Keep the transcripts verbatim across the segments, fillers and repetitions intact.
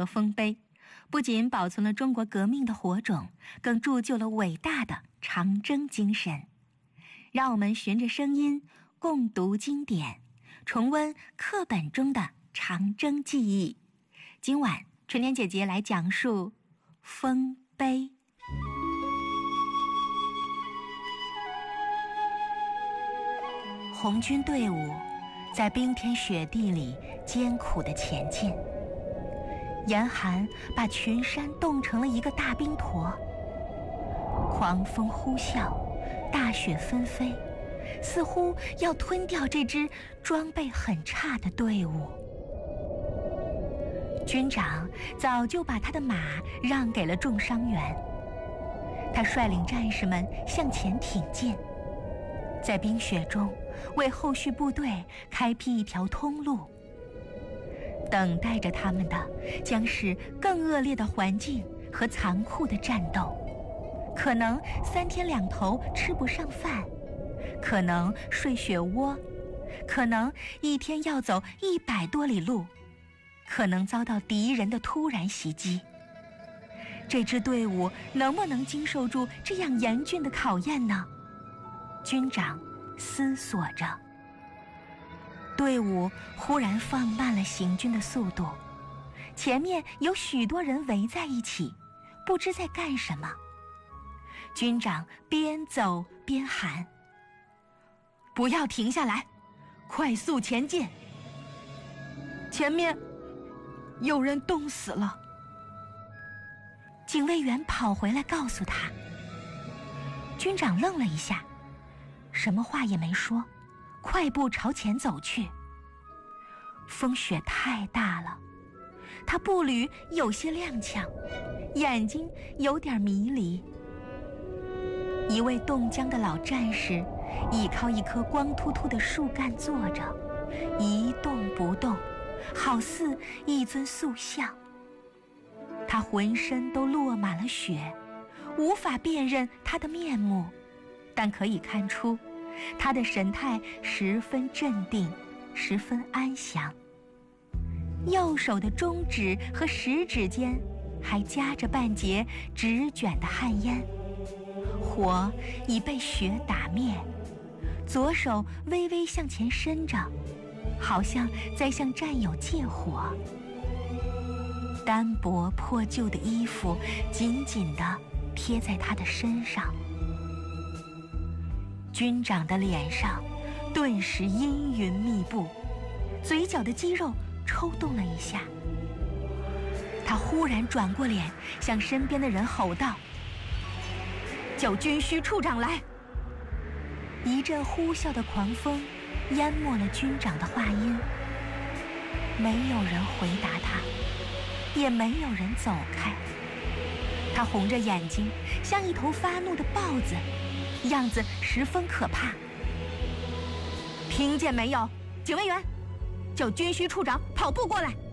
和丰碑，不仅保存了中国革命的火种，更铸就了伟大的长征精神。让我们循着声音共读经典，重温课本中的长征记忆。今晚春天姐姐来讲述丰碑。红军队伍在冰天雪地里艰苦地前进，严寒把群山冻成了一个大冰坨，狂风呼啸，大雪纷飞，似乎要吞掉这支装备很差的队伍。军长早就把他的马让给了重伤员，他率领战士们向前挺进，在冰雪中为后续部队开辟一条通路。等待着他们的将是更恶劣的环境和残酷的战斗，可能三天两头吃不上饭，可能睡雪窝，可能一天要走一百多里路，可能遭到敌人的突然袭击。这支队伍能不能经受住这样严峻的考验呢？军长思索着。队伍忽然放慢了行军的速度，前面有许多人围在一起，不知在干什么。军长边走边喊：“不要停下来，快速前进！前面有人冻死了。”警卫员跑回来告诉他。军长愣了一下，什么话也没说，快步朝前走去。风雪太大了，他步履有些踉跄，眼睛有点迷离。一位冻僵的老战士倚靠一棵光秃秃的树干坐着，一动不动，好似一尊塑像。他浑身都落满了雪，无法辨认他的面目，但可以看出他的神态十分镇定，十分安详。右手的中指和食指间还夹着半截直卷的旱烟，火已被雪打灭，左手微微向前伸着，好像在向战友借火。单薄破旧的衣服紧紧地贴在他的身上，军长的脸上顿时阴云密布，嘴角的肌肉抽动了一下。他忽然转过脸，向身边的人吼道：“叫军需处长来！”一阵呼啸的狂风淹没了军长的话音，没有人回答他，也没有人走开。他红着眼睛，像一头发怒的豹子，样子十分可怕。听见没有，警卫员，叫军需处长跑步过来。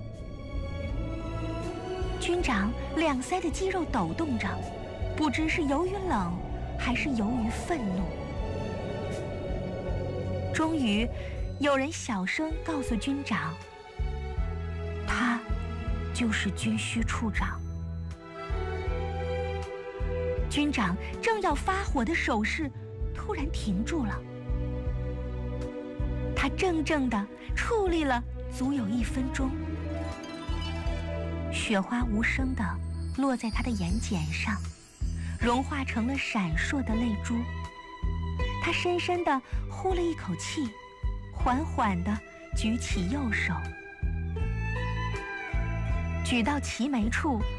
军长两腮的肌肉抖动着，不知是由于冷还是由于愤怒。终于有人小声告诉军长，他就是军需处长。军长正要发火的手势突然停住了，他怔怔地矗立了足有一分钟，雪花无声地落在他的眼睑上，融化成了闪烁的泪珠。他深深地呼了一口气，缓缓地举起右手，举到齐眉处，